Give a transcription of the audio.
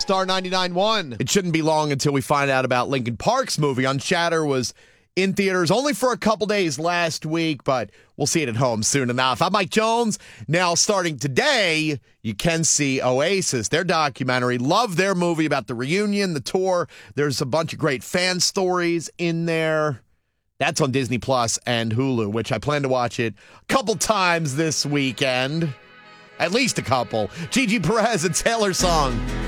Star 99.1. It shouldn't be long until we find out about Linkin Park's movie. Unshatter was in theaters only for a couple days last week, but we'll see it at home soon enough. I'm Mike Jones. Now, starting today, you can see Oasis, their documentary. Love their movie about the reunion, the tour. There's a bunch of great fan stories in there. That's on Disney Plus and Hulu, which I plan to watch it a couple times this weekend. At least a couple. Gigi Perez and Taylor Song.